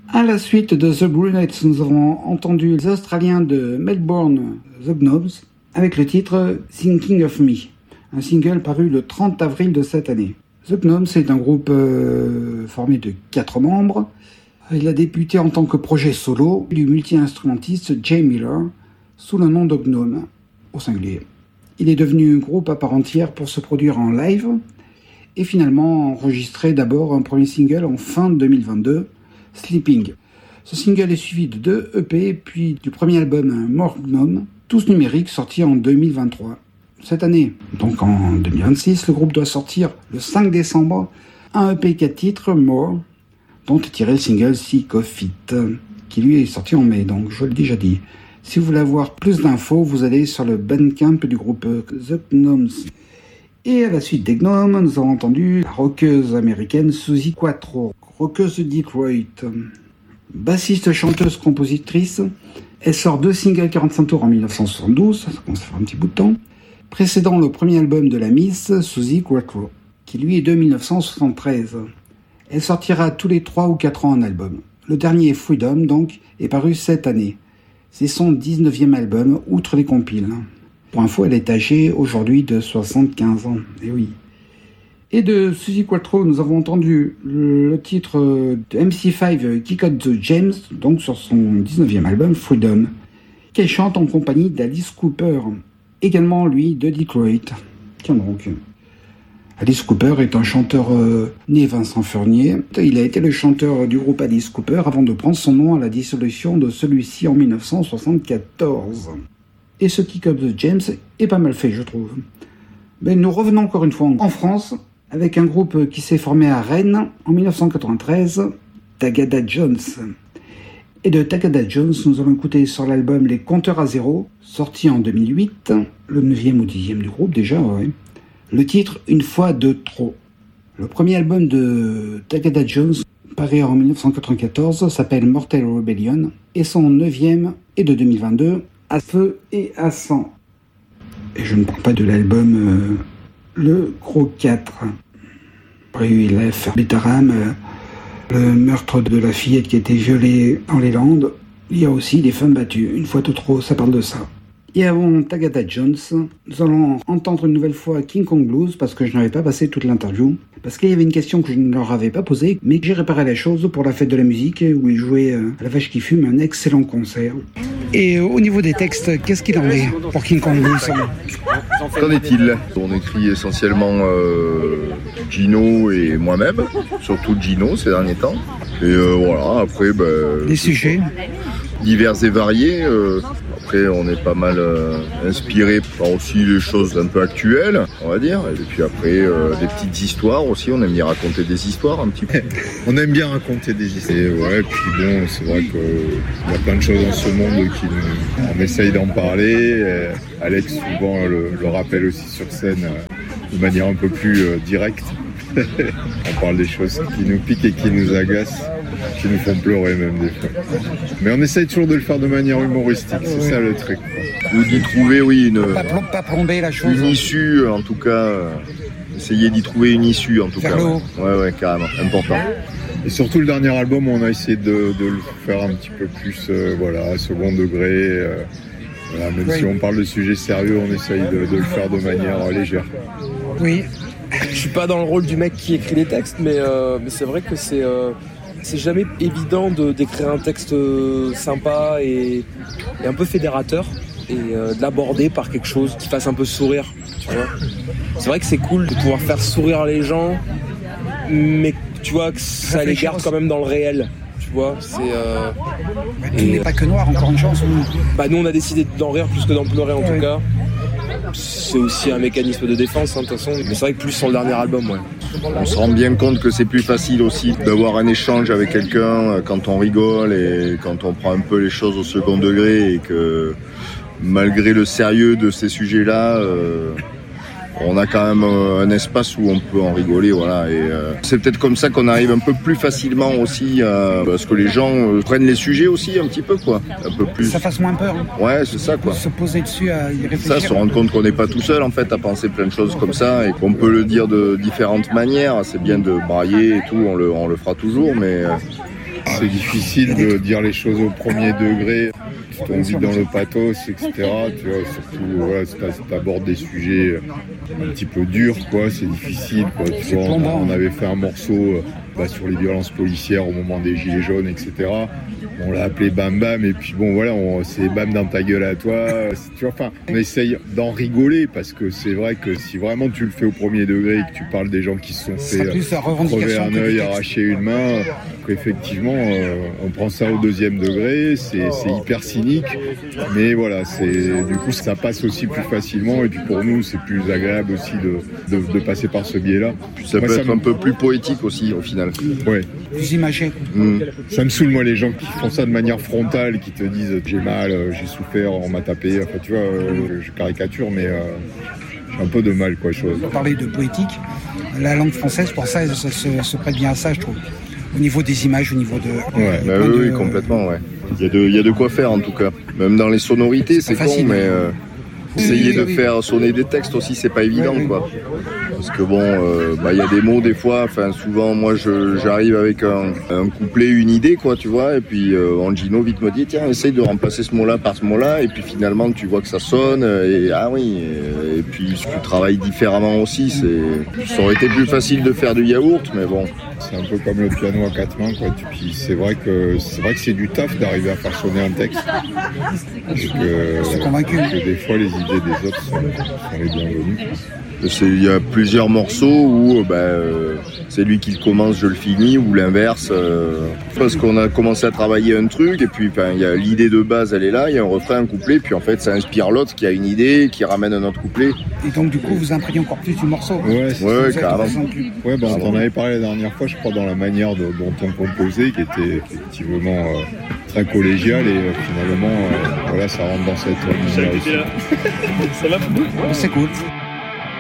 À la suite de The Brunettes, nous avons entendu les Australiens de Melbourne, The Gnomes, avec le titre Thinking of Me, un single paru le 30 avril de cette année. The Gnomes est un groupe formé de 4 membres. Il a débuté en tant que projet solo du multi-instrumentiste Jay Miller sous le nom de Gnome, au singulier. Il est devenu un groupe à part entière pour se produire en live et finalement enregistré d'abord un premier single en fin 2022, Sleeping. Ce single est suivi de 2 EP puis du premier album More Gnome, tous numériques, sorti en 2023. Cette année, donc en 2026, le groupe doit sortir le 5 décembre un EP 4 titres, More, dont est tiré le single Sick of It, qui lui est sorti en mai, donc je l'ai déjà dit. Si vous voulez avoir plus d'infos, vous allez sur le Bandcamp du groupe The Gnomes. Et à la suite des Gnomes, nous avons entendu la rockeuse américaine Suzi Quatro, rockeuse de Detroit. Bassiste, chanteuse, compositrice, elle sort 2 singles 45 tours en 1972, ça commence à faire un petit bout de temps, précédant le premier album de la Miss, Suzi Quatro, qui lui est de 1973. Elle sortira tous les 3 ou 4 ans un album. Le dernier, Freedom, donc, est paru cette année. C'est son 19e album, outre les compiles. Pour info, elle est âgée aujourd'hui de 75 ans. Et oui. Et de Suzi Quatro, nous avons entendu le titre de MC5, Kick Out the James, donc sur son 19e album, Freedom, qu'elle chante en compagnie d'Alice Cooper, également lui de Detroit. Tiens donc. Alice Cooper est un chanteur né Vincent Furnier. Il a été le chanteur du groupe Alice Cooper avant de prendre son nom à la dissolution de celui-ci en 1974. Et ce Kick Up the James est pas mal fait, je trouve. Ben, nous revenons encore une fois en France avec un groupe qui s'est formé à Rennes en 1993, Tagada Jones. Et de Tagada Jones, nous allons écouter sur l'album Les Compteurs à Zéro, sorti en 2008, le 9e ou 10e du groupe déjà, ouais. Le titre « Une fois de trop ». Le premier album de Tagada Jones, paru en 1994, s'appelle Mortal Rebellion, et son 9e est de 2022, À feu et à sang. Et je ne parle pas de l'album Le Gros 4. Il a fait Betaram, le meurtre de la fillette qui a été violée dans les Landes. Il y a aussi des femmes battues. Une fois de trop, ça parle de ça. Et avant Tagada Jones, nous allons entendre une nouvelle fois King Kong Blues, parce que je n'avais pas passé toute l'interview, parce qu'il y avait une question que je ne leur avais pas posée, mais que j'ai réparé la chose pour la fête de la musique, où ils jouaient à La Vache qui Fume, un excellent concert. Et au niveau des textes, qu'est-ce qu'il en est pour King Kong Blues ? Qu'en est-il ? On écrit essentiellement Gino et moi-même, surtout Gino ces derniers temps. Et voilà, après... les sujets divers et variés. Après, on est pas mal inspiré par aussi les choses un peu actuelles, on va dire. Et puis après, des petites histoires aussi. On aime bien raconter des histoires un petit peu. On aime bien raconter des histoires. Et ouais, puis bon, c'est vrai qu'il y a plein de choses dans ce monde qui on essaye d'en parler. Et Alex souvent le rappelle aussi sur scène de manière un peu plus directe. On parle des choses qui nous piquent et qui nous agacent, qui nous font pleurer même des fois. Mais on essaye toujours de le faire de manière humoristique, c'est ça le truc. Ou d'y trouver, oui, pas plomber la chose. Une issue, en tout cas. Essayer d'y trouver une issue, en tout cas. Ouais, carrément, important. Et surtout le dernier album, on a essayé de le faire un petit peu plus, second degré. Voilà, même si on parle de sujets sérieux, on essaye de le faire de manière légère. Oui. Je suis pas dans le rôle du mec qui écrit les textes, mais c'est vrai que c'est jamais évident d'écrire un texte sympa et un peu fédérateur et de l'aborder par quelque chose qui fasse un peu sourire, tu vois. C'est vrai que c'est cool de pouvoir faire sourire les gens, mais tu vois que ça les garde quand même dans le réel. Tu vois, tout n'est pas que noir, encore une chance. Nous on a décidé d'en rire plus que d'en pleurer en tout cas. C'est aussi un mécanisme de défense, de toute façon. Mais c'est vrai que plus sur le dernier album, ouais. On se rend bien compte que c'est plus facile aussi d'avoir un échange avec quelqu'un quand on rigole et quand on prend un peu les choses au second degré et que malgré le sérieux de ces sujets-là, on a quand même un espace où on peut en rigoler, voilà. Et c'est peut-être comme ça qu'on arrive un peu plus facilement aussi, parce que les gens prennent les sujets aussi un petit peu, quoi. Un peu plus. Ça fasse moins peur. Ouais, c'est ça, quoi. Se poser dessus, à y réfléchir. Ça, se rendre compte qu'on n'est pas tout seul, en fait, à penser plein de choses comme ça et qu'on peut le dire de différentes manières. C'est bien de brailler et tout, on le fera toujours, mais c'est difficile de dire les choses au premier degré. Tu tombes vite dans le pathos, etc. Tu vois, surtout si tu abordes des sujets un petit peu durs, quoi, c'est difficile. Quoi. Tu vois, on avait fait un morceau sur les violences policières au moment des Gilets jaunes, etc. On l'a appelé Bam Bam, et puis bon voilà, c'est Bam dans ta gueule à toi. Tu vois, enfin, on essaye d'en rigoler, parce que c'est vrai que si vraiment tu le fais au premier degré et que tu parles des gens qui se sont fait crever un œil, arracher une main, effectivement, on prend ça au deuxième degré, c'est hyper cynique, mais voilà, du coup ça passe aussi plus facilement, et puis pour nous c'est plus agréable aussi de passer par ce biais-là. Ça peut être un peu plus poétique aussi au final. Ouais. Plus imagé. Ça me saoule, moi, les gens qui font ça de manière frontale, qui te disent j'ai mal, j'ai souffert, on m'a tapé. Enfin, tu vois, je caricature, mais j'ai un peu de mal, quoi. Pour parler de poétique, la langue française, pour ça, se prête bien à ça, je trouve. Au niveau des images, au niveau de... Ouais, oui, complètement, ouais. Il y a de quoi faire, en tout cas. Même dans les sonorités, c'est con, mais... essayer de faire sonner des textes aussi, c'est pas évident, quoi. Parce que bon, y a des mots des fois, enfin souvent moi j'arrive avec un couplet, une idée, quoi, tu vois, et puis Angino vite me dit tiens, essaye de remplacer ce mot-là par ce mot-là, et puis finalement tu vois que ça sonne, et puis tu travailles différemment aussi, ça aurait été plus facile de faire du yaourt, mais bon. C'est un peu comme le piano à quatre mains, quoi. Puis c'est vrai que c'est du taf d'arriver à faire sonner un texte. Je suis convaincu. Que des fois les idées des autres sont les bienvenues. Il y a plusieurs morceaux où c'est lui qui le commence, je le finis, ou l'inverse. Parce qu'on a commencé à travailler un truc, et puis il y a l'idée de base, elle est là, il y a un refrain, un couplet, puis en fait ça inspire l'autre qui a une idée, qui ramène un autre couplet. Et donc du coup vous imprégnez encore plus du morceau. Ouais, carrément. Ouais, on en avait parlé la dernière fois, je crois, dans la manière dont on composait, qui était effectivement très collégiale, et finalement ça rentre dans cette ligne-là aussi. Ça va ? C'est cool.